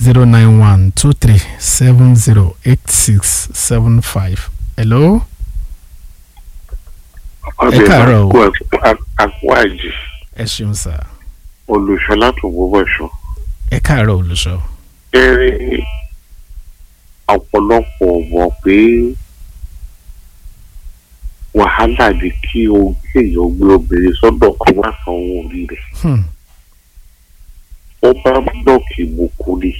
09123708675. Hello. Ẹ káàárọ̀. Àkúàjì. Ẹ ṣeun sà. Olùṣọ́ láti Ògbómọ̀ṣọ́. Ẹ káàárọ̀ olùṣọ́. Ẹ̀rí ọ̀pọ̀lọpọ̀ mọ̀ pé wàhálà ni kí èèyàn gbé obìnrin sọ́dọ̀ kó má san owó orí rẹ̀. Ó bá blọ́ọ̀kì ìbùkún ni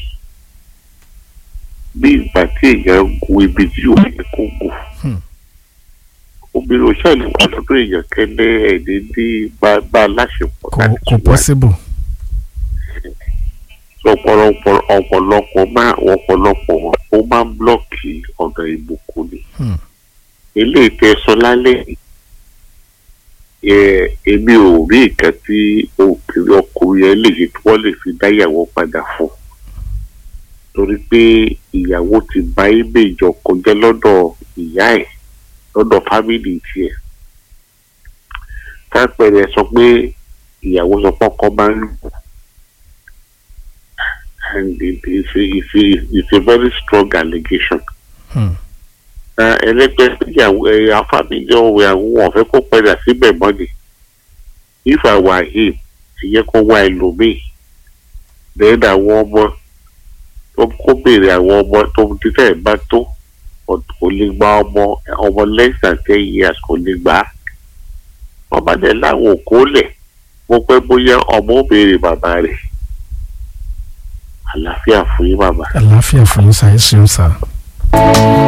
bí ìgbà tí èèyàn gun ibi tí ò yẹ kó gùn. Obìnrin òṣèlú wà lọ́dọ̀ èèyàn kẹ́lẹ́ ẹ̀dín ní bá láṣepọ̀ láti Kò possible. ọ̀pọ̀lọpọ̀ ó máa ń blọ́ọ̀kì ọ̀nà ìbùkún ni. Ilé ìtẹ̀sọ lálẹ́ èmi ò rí nǹkan tí ọkùnrin yẹn lè ṣe tí wọ́n lè fi dáyàwó padà fún, torí pé ìyàwó ti bá ibè ìjọ kọjá lọ́dọ̀ ìyá ẹ̀ lọ́dọ̀ fámìlì tiẹ̀. Kápẹ́rẹ́ sọ pé ìyàwó sọ pé ọkọ máa ń lù, and it's a very strong allegation. Ẹlẹ́gbẹ́ ìyàwó afábíjọ́ ìyàwó wọn fẹ́ kó padà síbẹ̀ mọ́ni. If I were him, ìyẹn kó wá ẹlòmíì. Then àwọn ọmọ tó kó béèrè àwọn ọmọ tó ti fẹ́ bá tó kò lè gba ọmọ less than 10 years kò lè gbà á. Wọ́n bá dẹ̀ láwọn òkú lẹ̀ mo pẹ́ bóyá ọmọ ó béèrè bàbá rẹ̀. Àlàáfíà fún yín bàbá. Àlàáfíà fún yín sà. Ẹ ṣeun sà.